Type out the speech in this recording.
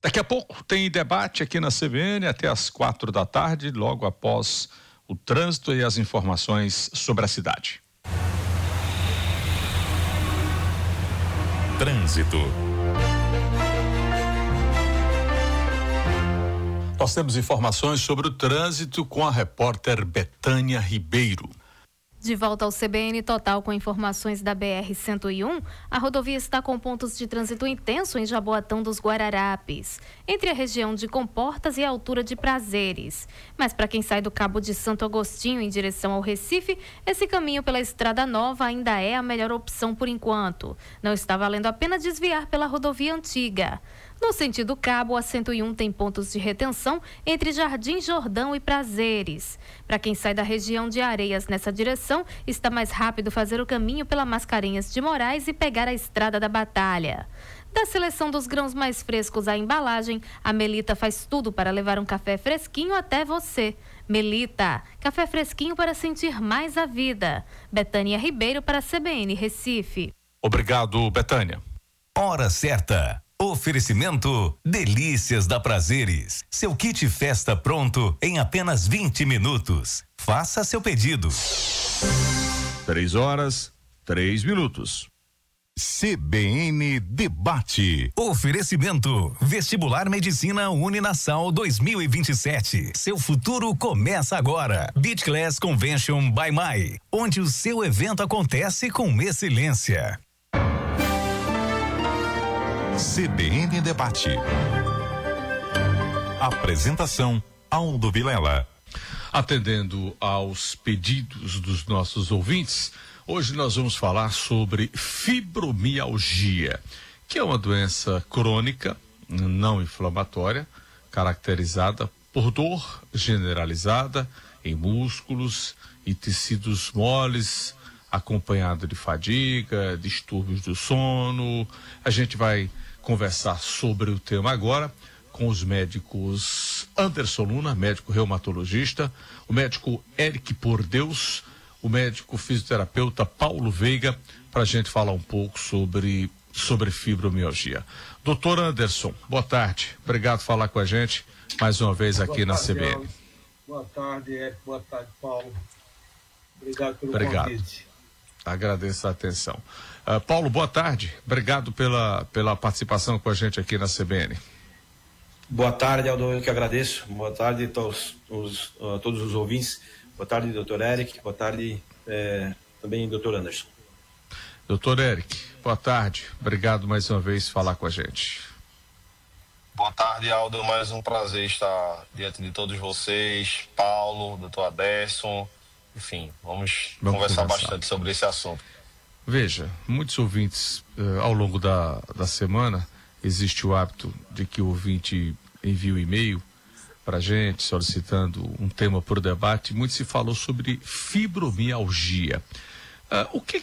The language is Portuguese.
Daqui a pouco tem debate aqui na CBN até às 4 da tarde, logo após o trânsito e as informações sobre a cidade. Trânsito. Nós temos informações sobre o trânsito com a repórter Betânia Ribeiro. De volta ao CBN Total com informações da BR-101, a rodovia está com pontos de trânsito intenso em Jaboatão dos Guararapes, entre a região de Comportas e a altura de Prazeres. Mas para quem sai do Cabo de Santo Agostinho em direção ao Recife, esse caminho pela Estrada Nova ainda é a melhor opção por enquanto. Não está valendo a pena desviar pela rodovia antiga. No sentido Cabo, a 101 tem pontos de retenção entre Jardim Jordão e Prazeres. Para quem sai da região de Areias nessa direção, está mais rápido fazer o caminho pela Mascarenhas de Moraes e pegar a Estrada da Batalha. Da seleção dos grãos mais frescos à embalagem, a Melita faz tudo para levar um café fresquinho até você. Melita, café fresquinho para sentir mais a vida. Betânia Ribeiro para a CBN Recife. Obrigado, Betânia. Hora certa. Oferecimento Delícias da Prazeres. Seu kit festa pronto em apenas 20 minutos. Faça seu pedido. 3h03. CBN Debate. Oferecimento Vestibular Medicina Uninasal 2027. Seu futuro começa agora. Beach Class Convention by Mai, onde o seu evento acontece com excelência. CBN Debate. Apresentação Aldo Vilela. Atendendo aos pedidos dos nossos ouvintes, hoje nós vamos falar sobre fibromialgia, que é uma doença crônica, não inflamatória, caracterizada por dor generalizada em músculos e tecidos moles, acompanhado de fadiga, distúrbios do sono. A gente vai conversar sobre o tema agora com os médicos Anderson Luna, médico reumatologista, o médico Eric Por Deus, o médico fisioterapeuta Paulo Veiga, para a gente falar um pouco sobre fibromialgia. Doutor Anderson, boa tarde, obrigado por falar com a gente mais uma vez aqui na CBN. Boa tarde, Eric, boa tarde, Paulo. Obrigado pelo convite. Agradeço a atenção. Paulo, boa tarde. Obrigado pela participação com a gente aqui na CBN. Boa tarde, Aldo, eu que agradeço. Boa tarde a todos os ouvintes. Boa tarde, doutor Eric. Boa tarde também, doutor Anderson. Doutor Eric, boa tarde. Obrigado mais uma vez por falar com a gente. Boa tarde, Aldo. Mais um prazer estar diante de todos vocês. Paulo, doutor Aderson. Enfim, vamos conversar bastante sobre esse assunto. Veja, muitos ouvintes, ao longo da semana, existe o hábito de que o ouvinte envia um e-mail para a gente, solicitando um tema por debate. Muito se falou sobre fibromialgia. O que